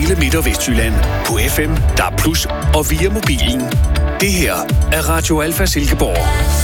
hele Midt- og Vestjylland på FM, DAB+ og via mobilen. Det her er Radio Alfa Silkeborg.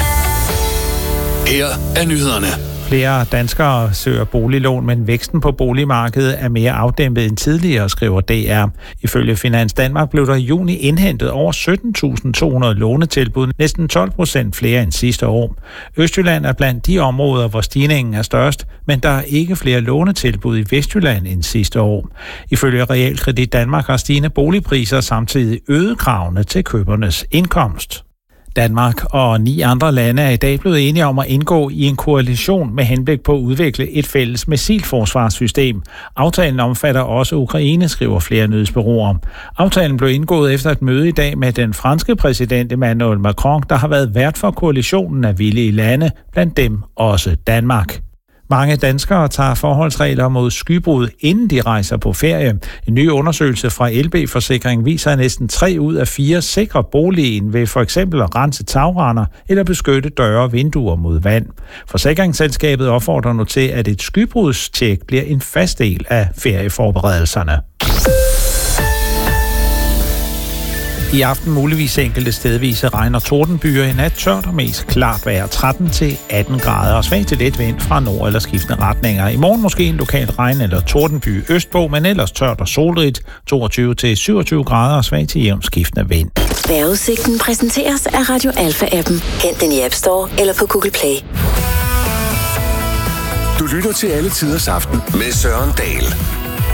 Her er nyhederne. Flere danskere søger boliglån, men væksten på boligmarkedet er mere afdæmpet end tidligere, skriver DR. Ifølge Finans Danmark blev der i juni indhentet over 17.200 lånetilbud, næsten 12% flere end sidste år. Østjylland er blandt de områder, hvor stigningen er størst, men der er ikke flere lånetilbud i Vestjylland end sidste år. Ifølge Realkredit Danmark har stigende boligpriser samtidig øget kravene til købernes indkomst. Danmark og 9 andre lande er i dag blevet enige om at indgå i en koalition med henblik på at udvikle et fælles missilforsvarssystem. Aftalen omfatter også Ukraine, skriver flere nyhedsbureauer. Aftalen blev indgået efter et møde i dag med den franske præsident Emmanuel Macron, der har været vært for koalitionen af villige lande, blandt dem også Danmark. Mange danskere tager forholdsregler mod skybrud, inden de rejser på ferie. En ny undersøgelse fra LB Forsikring viser, at næsten 3 ud af 4 sikrer boligen ved for eksempel at rense tagrender eller beskytte døre og vinduer mod vand. Forsikringsselskabet opfordrer nu til, at et skybrudstjek bliver en fast del af ferieforberedelserne. I aften muligvis enkelte stedvise regn og tordenbyer. I nat tørt og mest klart vejr 13-18 grader og svag til let vind fra nord- eller skiftende retninger. I morgen måske en lokal regn- eller tordenby østpå, men ellers tørt og solrigt 22-27 grader og svag til jævnt skiftende vind. Vejrudsigten præsenteres af Radio Alfa-appen. Hent den i App Store eller på Google Play. Du lytter til Alle Tiders Aften med Søren Dahl.